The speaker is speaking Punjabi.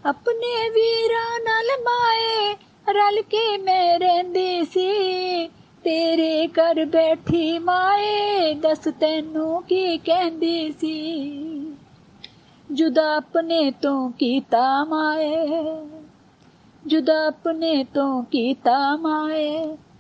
ਆਪਣੇ ਵੀਰਾਂ ਨਾਲ ਮਾਏ ਰਲ ਕੇ ਮੈਂ ਰਹਿੰਦੀ ਸੀ। ਤੇਰੇ ਘਰ ਬੈਠੀ ਮਾਏ ਦੱਸ ਤੈਨੂੰ ਕੀ ਕਹਿੰਦੀ ਸੀ। ਜੁਦਾ ਆਪਣੇ ਤੋਂ ਕੀਤਾ ਮਾਏ, ਜੁਦਾ ਆਪਣੇ ਤੋਂ ਕੀਤਾ ਮਾਏ,